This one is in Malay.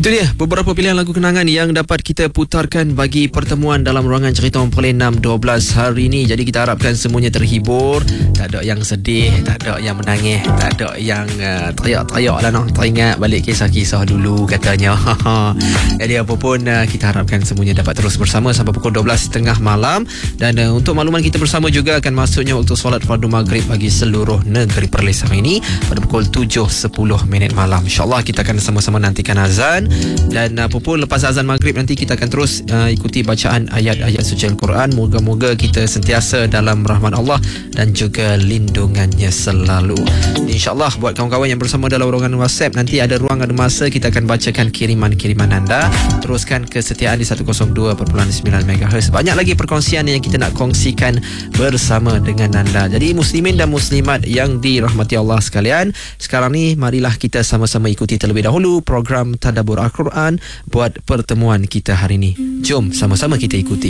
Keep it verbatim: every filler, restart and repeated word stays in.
Itu dia beberapa pilihan lagu kenangan yang dapat kita putarkan bagi pertemuan dalam ruangan cerita Mempelai enam dua belas hari ini. Jadi kita harapkan semuanya terhibur. Tak ada yang sedih, tak ada yang menangis, tak ada yang uh, teriak-teriak lah nak teringat balik kisah-kisah dulu katanya. Jadi apapun uh, kita harapkan semuanya dapat terus bersama sampai pukul dua belas tiga puluh malam. Dan uh, untuk makluman kita bersama juga akan masuknya waktu solat fardu maghrib bagi seluruh negeri Perlis hari ini pada pukul tujuh sepuluh minit malam. InsyaAllah kita akan sama-sama nantikan azan. Dan apapun lepas azan maghrib nanti kita akan terus uh, ikuti bacaan ayat-ayat suci Al-Quran. Moga-moga kita sentiasa dalam rahmat Allah dan juga lindungannya selalu. InsyaAllah buat kawan-kawan yang bersama dalam ruangan WhatsApp, nanti ada ruang, ada masa kita akan bacakan kiriman-kiriman anda. Teruskan kesetiaan di seratus dua perpuluhan sembilan megahertz. Banyak lagi perkongsian yang kita nak kongsikan bersama dengan anda. Jadi muslimin dan muslimat yang dirahmati Allah sekalian, sekarang ni marilah kita sama-sama ikuti terlebih dahulu program Tadabbur Al-Quran buat pertemuan kita hari ini. Jom sama-sama kita ikuti.